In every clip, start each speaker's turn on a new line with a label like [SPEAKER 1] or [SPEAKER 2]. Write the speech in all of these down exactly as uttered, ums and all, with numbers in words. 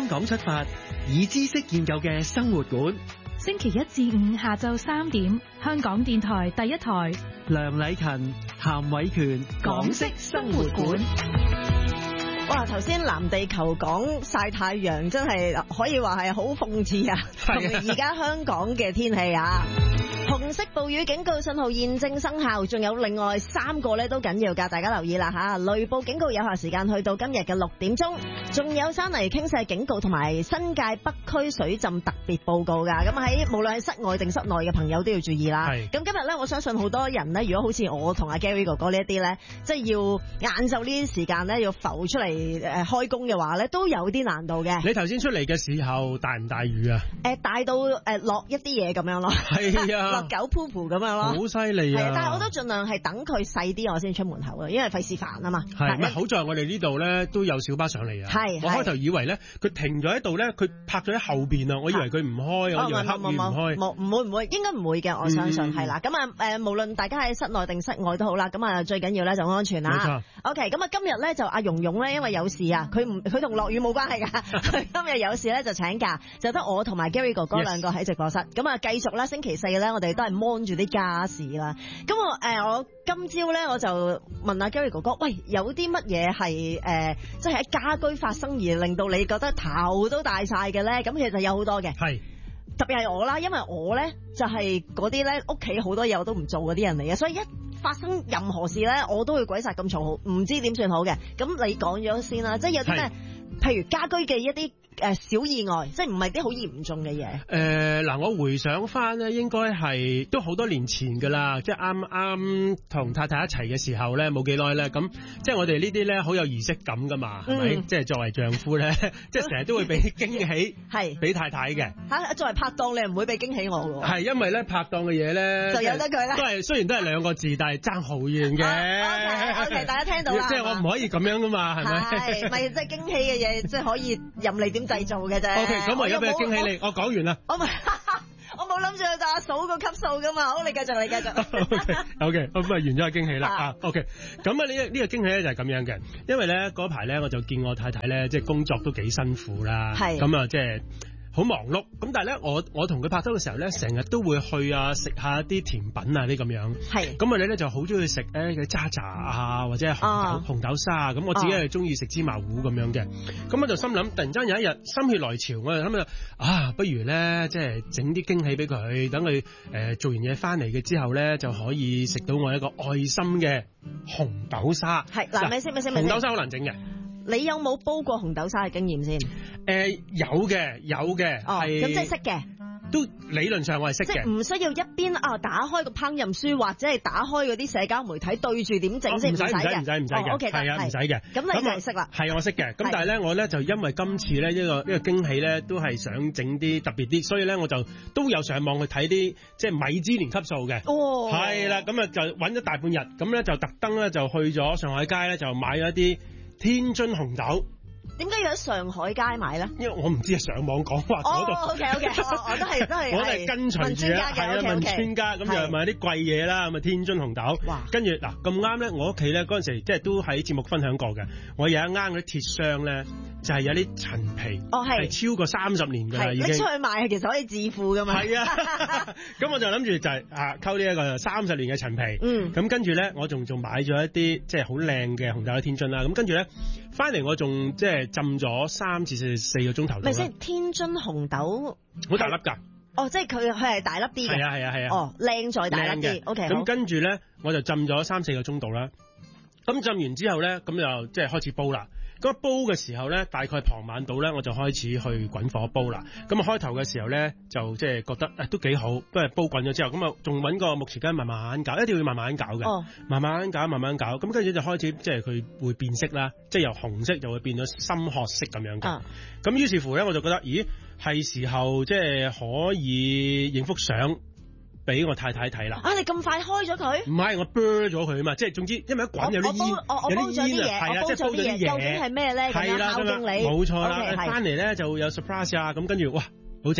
[SPEAKER 1] 香港出發，以知識建構嘅生活館。
[SPEAKER 2] 星期一至五下晝三點，香港電台第一台。
[SPEAKER 1] 梁禮勤、譚偉權，港式生活館。
[SPEAKER 3] 哇！頭先藍地球講曬太陽，真係可以話係好諷刺啊！同而家香港嘅天氣啊！紅色暴雨警告信號現正生效，仲有另外三個咧都緊要㗎，大家留意啦吓！雷暴警告有效時間去到今日嘅六點鐘，仲有山泥傾瀉警告同埋新界北區水浸特別報告㗎。咁喺無論係室外定室內嘅朋友都要注意啦。咁今日咧，我相信好多人咧，如果好似我同阿 Gary 哥哥呢一啲咧，即係要晏晝呢啲時間咧要浮出嚟誒開工嘅話咧，都有啲難度嘅。
[SPEAKER 4] 你頭先出嚟嘅時候大唔大雨啊？
[SPEAKER 3] 誒大到誒落一啲嘢咁樣咯。係啊。落狗噗噗咁樣咯，好
[SPEAKER 4] 犀利啊！
[SPEAKER 3] 但係我都盡量係等佢細啲，我先出門口啊，因為費事煩啊嘛。
[SPEAKER 4] 係，咪好在我哋呢度咧都有小巴上嚟啊。係，我開頭以為咧佢停咗喺度咧，佢泊咗喺後邊啊，我以為佢唔開，我以為黑雨唔開。冇，唔會唔會，應該唔會嘅，我相信係啦。咁啊誒，無論大家喺室內定室外都好啦，咁啊最緊要咧就安全啦。冇錯。OK，咁啊今日咧就阿蓉蓉咧，因為有事啊，佢唔佢同落雨冇關係㗎。佢今日有事咧就請假，就得我同埋 Gary 哥哥兩個喺直播室。咁啊繼續啦，星期四咧我哋都係幫住啲家事啦，咁我誒、呃、我今朝咧我就問阿 Gary 哥哥，喂，有啲乜嘢係誒即係喺家居發生而令到你覺得頭都大晒嘅咧？咁其實有好多嘅，係特別係我啦，因為我咧就係嗰啲咧屋企好多嘢我都唔做嗰啲人嚟嘅，所以一發生任何事咧我都會鬼殺咁嘈，唔知點算好嘅。咁你講咗先啦，即係有啲咩？譬如家居嘅一啲誒小意外，即係唔係啲好嚴重嘅嘢。誒嗱，我回想翻咧，應該係都好多年前噶啦，即係啱啱同太太一齊嘅時候咧，冇幾耐咧，咁即係我哋呢啲咧好有儀式感噶嘛，係咪？即係作為丈夫咧，即係成日都會俾驚喜，係俾太太嘅。嚇，作為拍檔你唔會俾驚喜我喎。係因為咧拍檔嘅嘢咧，就由得佢啦。都係雖然都係兩個字，但係爭好遠嘅。O K，大家聽到啦。即係我唔可以咁樣噶嘛，係咪？係咪即係驚喜嘅嘢？即係可以任你點製造嘅啫。O K，咁我而家俾個驚喜你，我講完啦。我冇，我冇諗住就阿嫂個級數噶嘛。好，你繼續，你繼續。O K，咁啊完咗個驚喜啦。啊，O K，咁啊呢呢個驚喜咧就係咁樣嘅，因為咧嗰排咧我就見我太太咧即係工作都幾辛苦啦。係。咁啊即係。好忙碌，咁但係咧，我我同佢拍拖嘅時候咧，成日都會去啊食下啲甜品啊啲咁樣。係。咁我哋咧就好中意食誒嘅渣渣啊，或者係紅豆、啊、紅豆沙啊。咁我自己係中意食芝麻糊咁樣嘅。咁我就心諗，突然間有一日心血來潮，我就諗啊，啊不如咧即係整啲驚喜俾佢，等佢誒做完嘢翻嚟嘅之後咧，就可以食到我一個愛心嘅紅豆沙。係嗱，咪先咪先咪先。紅豆沙好難整嘅。你有冇煲過紅豆沙嘅經驗先？誒、呃，有嘅，有嘅，係、哦。咁即係識嘅。都理論上我係識嘅。即係唔需要一邊啊打開個烹飪書或者係打開嗰啲社交媒體對住點整先，唔使唔使唔使唔使嘅。O K，係啊，唔使嘅。咁你就係識啦。係我識嘅。咁但係咧，我咧就因為今次咧呢個呢個驚喜咧，都係想整啲特別啲，所以咧我就都有上網去睇啲即係米芝蓮級數嘅。哦。係啦，咁啊就揾咗大半日，咁咧就特登咧就去咗上海街咧就買咗一啲天津紅豆。點解要喺上海街買咧？因為我唔知係上網講話嗰度。哦，OK OK，我都係都係。我都係跟隨住啊，係啊，問專家咁就買啲貴嘢啦，咁啊天津紅豆。哇！跟住嗱咁啱咧，我屋企咧嗰陣時即係都喺節目分享過嘅。我有一啱嗰啲鐵箱咧，就係有啲陳皮。哦，係。係超過三十年㗎啦，已經。你出去賣其實可以致富㗎嘛？係啊。咁我就諗住就係啊溝呢一個三十年嘅陳皮。嗯。咁跟住咧，我仲仲買咗一啲即係好靚嘅紅豆喺天津啦。咁跟住咧，翻嚟我仲即係。浸咗三至四四個鐘頭。咪先，天津紅豆好大粒㗎。哦，即係佢佢係大粒啲嘅。係啊係啊係啊。哦，靚在大粒啲。O K。咁跟住咧，我就浸咗三四個鐘度啦。咁浸完之後咧，咁就即係開始煲啦。咁煲嘅時候咧，大概傍晚到咧，我就開始去滾火煲啦。咁啊開頭嘅時候咧，就即係覺得誒都幾好，不過煲滾咗之後，咁啊仲揾個木匙羹慢慢搞，一定要慢慢搞嘅。哦，慢慢搞，慢慢搞。咁跟住就開始即係佢會變色啦，即係由紅色就會變咗深褐色咁樣嘅。咁、嗯、於是乎咧，我就覺得，咦，係時候即係可以影幅相俾我太太睇啦！啊，你咁快開咗佢？唔係，我 burn 咗佢啊嘛！即係總之，因為一滾有啲煙，有啲煙啊，係啊，即係煲咗啲嘢。究竟係咩咧？係啦，咁樣冇錯啦。翻嚟咧就會有 surprise 啊！咁跟住，哇，好正！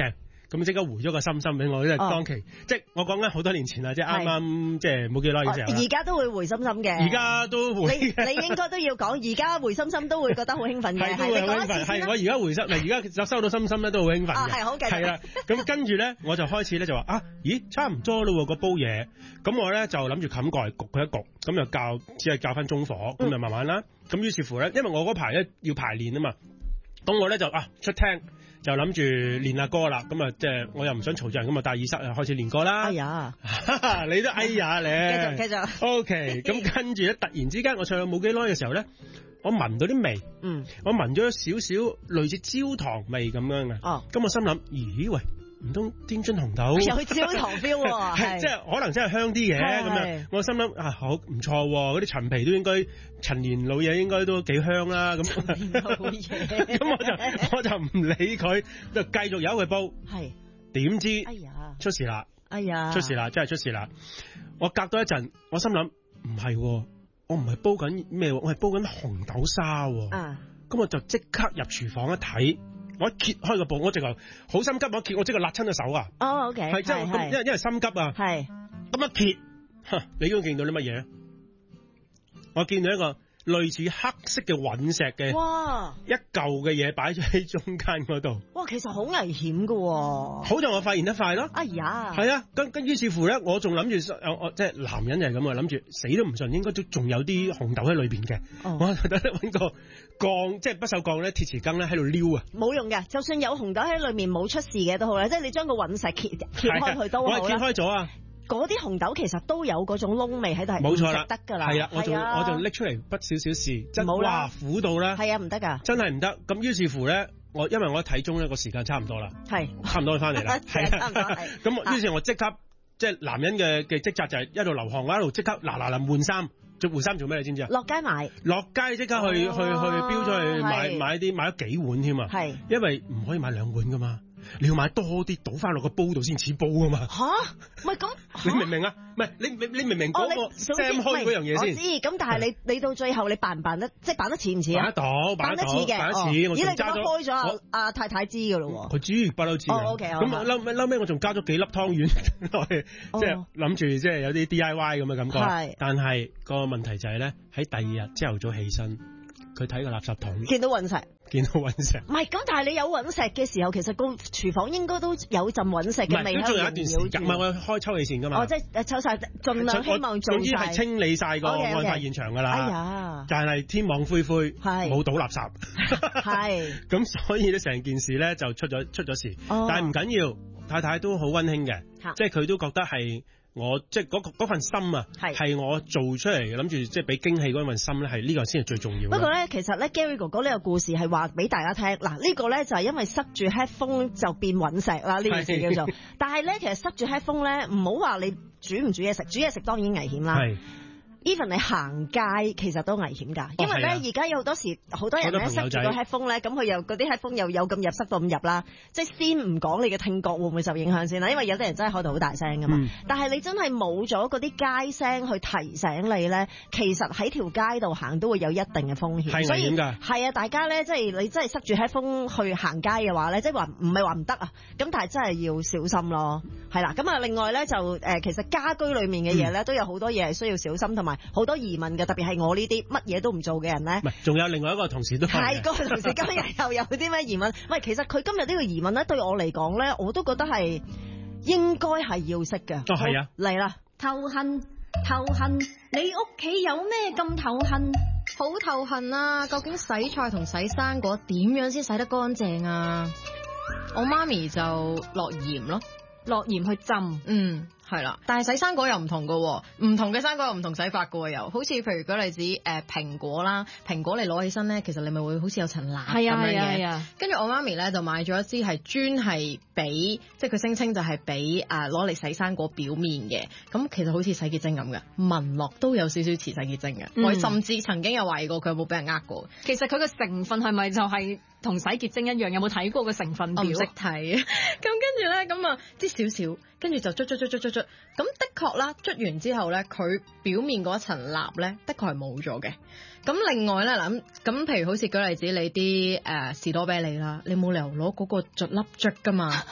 [SPEAKER 4] 咁即刻回咗個心心俾我，因為當期、哦、即係我講緊好多年前啦，即係啱啱即係冇幾耐嘅時候。
[SPEAKER 3] 而家都會回心心嘅。而
[SPEAKER 4] 家都回。
[SPEAKER 3] 你你應該都要講，而家回心心都會覺得好興奮嘅。
[SPEAKER 4] 係都會好興奮。係我而家回心，而家收到心心咧都好興奮嘅。
[SPEAKER 3] 係好嘅。
[SPEAKER 4] 係啦，咁跟住咧我就開始咧就話啊，咦差唔多咯喎個煲嘢，咁我咧就諗住冚蓋焗佢一焗，咁就較只係較翻中火，咁就慢慢啦。咁、嗯、於是乎咧，因為我嗰排咧要排練啊嘛，咁我咧就啊出廳。就諗住練下歌啦，咁啊即係我又唔想嘈住人，咁啊戴耳塞啊開始練歌啦。
[SPEAKER 3] 哎呀，
[SPEAKER 4] 你都哎呀你。
[SPEAKER 3] 繼續繼續。
[SPEAKER 4] O K， 咁跟住咧，突然之間我唱冇幾耐嘅時候咧，我聞到啲味，嗯，我聞咗少少類似焦糖味咁樣嘅。哦。咁我心諗，咦喂，唔通天津紅豆？
[SPEAKER 3] 有焦糖 feel 喎。
[SPEAKER 4] 係。即係可能真係香啲嘅咁樣。我心諗啊，好唔錯喎，嗰啲陳皮都應該。陳年老嘢應該都幾香啦，咁咁我就我就唔理佢，就繼續由佢煲。係點知哎呀出事啦！哎呀出事啦！真係出事啦！我隔多一陣，我心諗唔係，我唔係煲緊咩，我係煲緊紅豆沙。啊！咁我就即刻入廚房一睇，我一揭開個煲，我直頭好心急，我揭我即刻辣親隻手啊！
[SPEAKER 3] 哦 OK
[SPEAKER 4] 係真係，因為因為心急啊！係咁一揭，你都見到啲乜嘢？我見到一個類似黑色嘅隕石嘅，哇！一嚿嘅嘢擺咗喺中間嗰度。哇，其實好危險噶。好在我發現得快咯。哎呀，係啊，跟跟於是乎咧，我仲諗住，我即係男人就係咁啊，諗住死都唔信，應該都仲有啲紅豆喺裏邊嘅。哦、我就得揾個鋼，即係不鏽鋼咧，鐵匙羹咧喺度撩啊。冇用嘅，就算有紅豆喺裏面冇出事嘅都好啦，即係你將個隕石揭揭開佢都好啦。我係揭開咗啊。嗰啲紅豆其實都有嗰種燶味喺度，係唔食得㗎啦。係啊，我就我就拎出嚟不少少試，真係哇苦到咧。係啊，唔得㗎，真係唔得。咁於是乎咧，我因為我一睇鐘咧個時間差唔多啦，係差唔多翻嚟啦，係啊，差唔多係。咁於是我即刻即係男人嘅嘅職責就係一路流汗，我一路即刻嗱嗱臨換衫，著換衫做咩你知唔知啊？落街買，落街即刻去去去標咗去買買啲買咗幾碗添啊！係，因為唔可以買兩碗㗎嘛。你要買多啲，倒翻落個煲度先似煲啊嘛！吓，唔係咁，你明唔明啊？唔係你你你明唔明嗰個 Sam 開嗰樣嘢先？我知，咁但係你你到最後你辦唔辦得，即係辦得似唔似啊？辦得到，辦得似嘅，辦得似。咦，你咁樣開咗阿太太知噶咯？佢知，不嬲知。哦 ，OK，咁嬲尾嬲尾，我仲加咗幾粒湯圓落去，即係諗住即係有啲 D I Y 咁嘅感覺。係，但係個問題就係咧，喺第二日朝頭早起身。佢睇個垃圾桶，見到隕石，見到隕石。唔係咁，但係你有隕石嘅時候，其實個廚房應該都有陣隕石嘅味喺度。仲有一段時間，唔係我開抽氣扇㗎嘛。哦，即係抽晒，盡量希望做晒。總之係清理晒個案發現場㗎啦。哎呀！但係天網恢恢，冇倒垃圾。係。咁所以咧，成件事咧就出咗出咗事。哦。但係唔緊要，太太都好溫馨嘅，即係佢都覺得係。我即係嗰份心啊，係我做出嚟諗住即係俾驚喜嗰份心咧，係呢個先係最重要。不過咧，其實咧 Gary 哥哥呢個故事係話俾大家聽，嗱、這、呢個咧就係因為塞住 headphone 就變隕石啦，呢件事叫做。但係咧，其實塞住 headphone 咧，唔好話你煮唔煮嘢食，煮嘢食當然危險啦。even 你行街其實都危險㗎，因為咧而家有好多時好多人咧塞住個 headphone 咧，咁佢又嗰啲 headphone 又有咁入塞到咁入啦，即係先唔講你嘅聽覺會唔會受影響先啦，因為有啲人真係開到好大聲㗎嘛。嗯、但係你真係冇咗嗰啲街聲去提醒你咧，其實喺條街度行都會有一定嘅風險。係危險㗎。係啊，大家咧即係你真係塞住 headphone 去行街嘅話咧，即係話唔係話唔得啊，咁但係真係要小心咯。係啦，咁啊另外咧就誒、呃、其實家居裡面嘅嘢咧都有好多嘢係需要小心同埋。好多疑問嘅，特別係我呢啲乜嘢都唔做嘅人咧。唔係，仲有另外一個同事都係。係個同事今日又有啲咩疑問？喂，其實佢今日呢個疑問咧，對我嚟講咧，我都覺得係應該係要識嘅。哦，係啊，嚟啦！頭痕頭痕，你屋企有咩咁頭痕？好頭痕啊！究竟洗菜同洗生果點樣先洗得乾淨啊？我媽咪就落鹽咯，落鹽去浸。嗯。係啦，但係洗生果又唔同噶，唔同嘅生果又唔同洗法噶，又好似譬如舉例子，誒、呃、蘋果啦，蘋果你攞起身咧，其實你咪會好似有層蠟咁樣嘅。跟住我媽咪咧就買咗一支係專係俾，即係佢聲稱就係俾誒攞嚟洗生果表面嘅。咁其實好似洗潔精咁嘅，聞落都有少少似洗潔精嘅。嗯、我甚至曾經有懷疑過佢有冇俾人呃過。其實佢嘅成分係咪就係同洗潔精一樣？有冇睇過個成分表？我唔識睇。咁跟住咧，咁啊啲少少，跟住就捽捽捽捽捽捽。咁的確啦，捽完之後咧，佢表面嗰一層蠟咧，的確係冇咗嘅。咁另外咧，嗱咁，譬如好似舉例子，你啲誒士多啤梨啦，你冇理由攞嗰個捽粒捽噶嘛。咁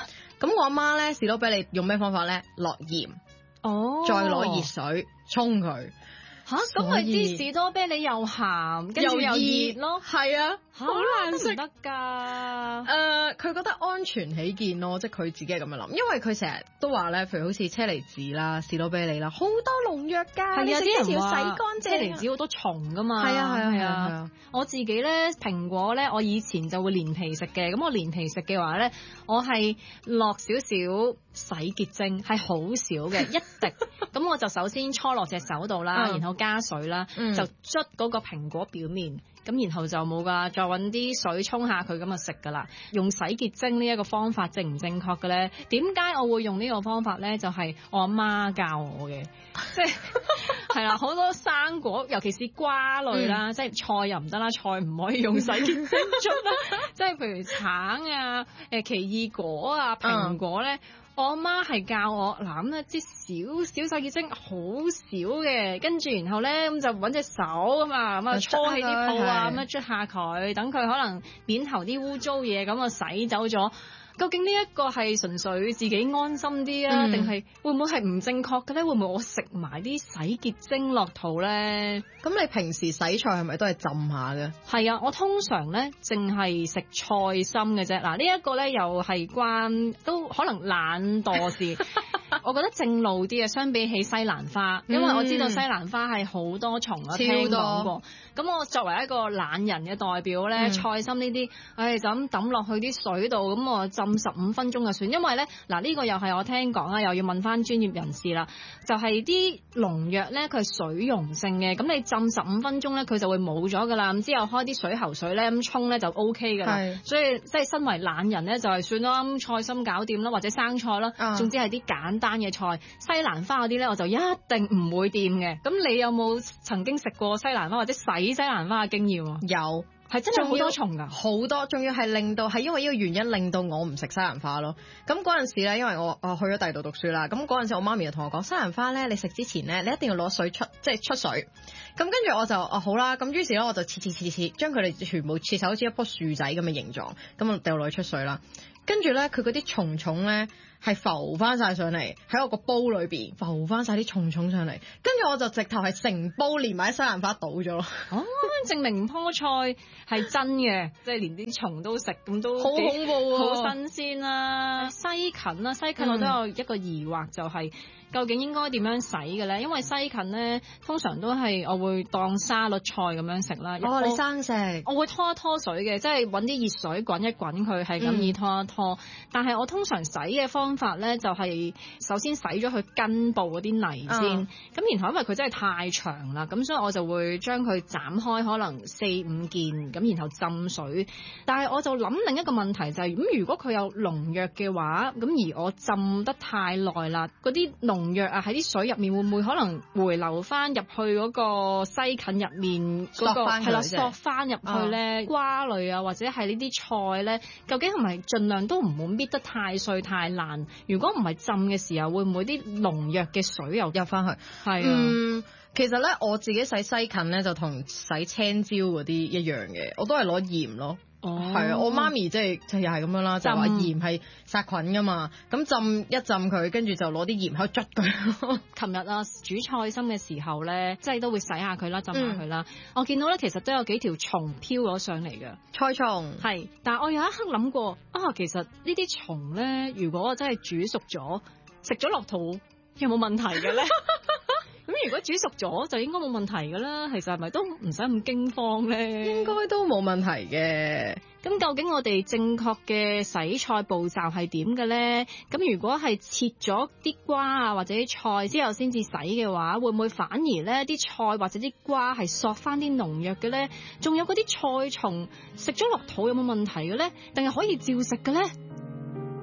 [SPEAKER 5] 咁我阿媽咧士多啤梨用咩方法咧？落鹽，
[SPEAKER 2] 哦，
[SPEAKER 5] 再攞熱水沖佢。
[SPEAKER 2] 吓，咁佢啲士多啤梨又鹹，跟住又熱咯，
[SPEAKER 5] 係啊，好難食
[SPEAKER 2] 得㗎。
[SPEAKER 5] 誒，佢覺得安全起見咯，即係佢自己係咁樣諗，因為佢成日都話咧，譬如好似車厘子啦、士多啤梨啦，好多農藥㗎，
[SPEAKER 2] 你食之前要洗乾淨。
[SPEAKER 5] 車厘子好多蟲㗎嘛，
[SPEAKER 2] 係啊係啊係啊。我自己咧蘋果咧，我以前就會連皮食嘅，咁我連皮食嘅話咧，我係落少少洗潔精，係好少嘅，一滴，咁我就首先搓落隻手度啦，然後加水啦，嗯、就捽嗰個蘋果表面，咁然後就冇噶，再揾啲水沖下佢咁就食噶啦。用洗潔精呢一個方法正唔正確嘅咧？點解我會用呢個方法咧？就係、是、我阿媽教我嘅，即係係啦，好多生果，尤其是瓜類啦，嗯、即係菜又唔得啦，菜唔可以用洗潔精捽啦，即係譬如橙啊、誒奇異果啊、蘋果咧。嗯我阿媽係教我嗱咁咧，支少少洗潔精，好少嘅，跟住然後咧咁就揾隻手咁啊，咁啊搓起啲泡啊，咁樣捽下佢，等佢可能面頭啲污糟嘢咁啊洗走咗。究竟呢一個係純粹自己安心啲啊，定係、嗯、會唔會係唔正確嘅咧？會唔會我食埋啲洗潔精落肚咧？
[SPEAKER 5] 咁你平時洗菜係咪都係浸下嘅？
[SPEAKER 2] 係啊，我通常咧淨係食菜心嘅啫。嗱，呢一個咧又係關都可能懶惰事。我覺得正路啲啊，相比起西蘭花，因為我知道西蘭花係好多蟲啊，聽講過。咁我作為一個懶人嘅代表咧，嗯、菜心呢啲，唉就咁抌落去啲水度，咁我浸十五分鐘就算。因為咧，嗱、這、呢個又係我聽講啦，又要問翻專業人士啦，就係啲農藥咧，佢係水溶性嘅，咁你浸十五分鐘咧，佢就會冇咗噶啦。咁之後開啲水喉水咧，咁沖咧就 O K 噶啦。是所以即係身為懶人咧，就係算啦，咁菜心搞掂啦，或者生菜啦，嗯、總之係啲簡單嘅菜。西蘭花嗰啲咧，我就一定唔會掂嘅。咁你有冇曾經食過西蘭花或者洗西蘭花嘅經驗啊？
[SPEAKER 5] 有，
[SPEAKER 2] 係真係好多蟲㗎，
[SPEAKER 5] 好多，仲要係令到係因為呢個原因令到我唔食西蘭花咯。咁嗰陣時咧，因為我我去咗第二度讀書啦，咁嗰陣時我媽咪就同我講，西蘭花咧你食之前咧，你一定要攞水出，即係出水。咁跟住我就哦好啦，咁於是咧我就切切切切，將佢哋全部切晒好似一棵樹仔咁嘅形狀，咁我掉落去出水啦。跟住咧，佢嗰啲蟲蟲咧係浮翻晒上嚟，喺我個煲裏邊浮翻晒啲蟲蟲上嚟。跟住我就直頭係成煲連埋西蘭花倒咗咯。
[SPEAKER 2] 哦，證明棵菜係真嘅，即係連啲蟲都食，咁都
[SPEAKER 5] 好恐怖，
[SPEAKER 2] 好新鮮啦。西芹啦，西芹我都有一個疑惑，就係、是。究竟應該點樣洗嘅咧？因為西芹咧，通常都係我會當沙律菜咁樣食啦。
[SPEAKER 5] 哦，你生食？
[SPEAKER 2] 我會拖一拖水嘅，即係揾啲熱水滾一滾佢，係咁易拖一拖。嗯、但係我通常洗嘅方法咧，就係首先洗咗佢根部嗰啲泥先。咁、嗯、然後因為佢真係太長啦，咁所以我就會將佢斬開，可能四五件咁，然後浸水。但係我就諗另一個問題就係、是，咁如果佢有農藥嘅話，咁而我浸得太耐啦，嗰啲農農藥啊喺啲水入面會唔會可能回流翻入去嗰個西芹入面嗰、嗰個係啦，索翻入去咧、哦、瓜類啊或者係呢啲菜咧，究竟係咪盡量都唔好搣得太碎太爛？如果唔係浸嘅時候，會唔會啲農藥嘅水又入翻去？係啊、
[SPEAKER 5] 嗯，其實咧我自己洗西芹咧就同洗青椒嗰啲一樣嘅，我都係攞鹽咯。哦，係啊，我媽咪即係就又係咁樣啦，就話鹽係殺菌噶嘛，咁浸一浸佢，跟住就攞啲鹽喺度捽佢。
[SPEAKER 2] 琴日啊，煮菜心嘅時候咧，即係都會洗下佢啦，浸下佢啦。嗯、我見到咧，其實都有幾條蟲飄咗上嚟嘅
[SPEAKER 5] 菜蟲，
[SPEAKER 2] 係，但係我有一刻諗過啊，其實呢啲蟲咧，如果我真係煮熟咗，食咗落肚，有冇問題嘅咧？咁如果煮熟咗就應該冇問題㗎啦，其實係咪都唔使咁驚慌咧？
[SPEAKER 5] 應該都冇問題嘅。
[SPEAKER 2] 咁究竟我哋正確嘅洗菜步驟係點嘅咧？咁如果係切咗啲瓜啊或者啲菜之後先至洗嘅話，會唔會反而咧啲菜或者啲瓜係索翻啲農藥嘅咧？仲有嗰啲菜蟲食咗落肚有冇問題嘅咧？定係可以照食嘅咧？